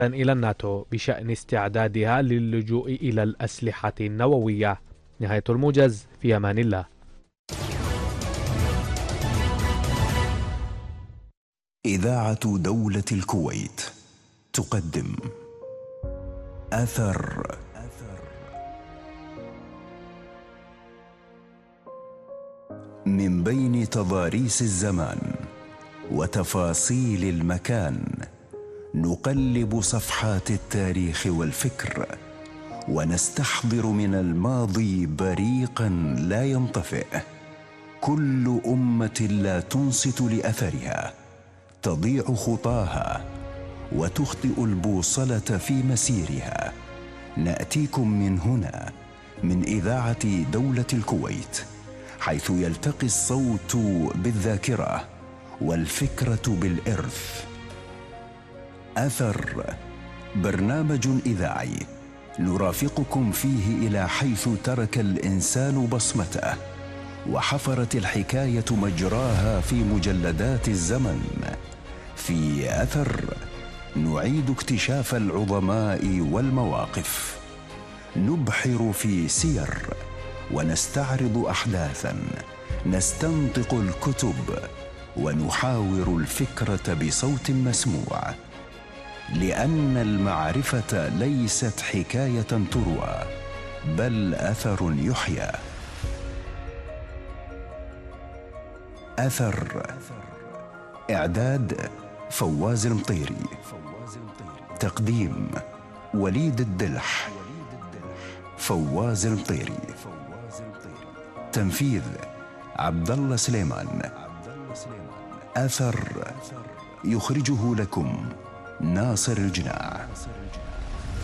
إلى الناتو بشأن استعدادها للجوء إلى الأسلحة النووية. نهاية الموجز، في أمان الله. إذاعة دولة الكويت تقدم أثر. من بين تضاريس الزمان وتفاصيل المكان نقلب صفحات التاريخ والفكر، ونستحضر من الماضي بريقا لا ينطفئ. كل أمة لا تنصت لأثرها تضيع خطاها وتخطئ البوصلة في مسيرها. نأتيكم من هنا، من إذاعة دولة الكويت، حيث يلتقي الصوت بالذاكرة والفكرة بالإرث. أثر، برنامج إذاعي نرافقكم فيه إلى حيث ترك الإنسان بصمته، وحفرت الحكاية مجراها في مجلدات الزمن. في أثر نعيد اكتشاف العظماء والمواقف، نبحر في سير ونستعرض أحداثا، نستنطق الكتب ونحاور الفكرة بصوت مسموع، لأن المعرفة ليست حكاية تروى، بل أثر يحيى. أثر، إعداد فواز المطيري، تقديم وليد الدلح، فواز المطيري، تنفيذ عبد الله سليمان. أثر يخرجه لكم ناصر الجناع.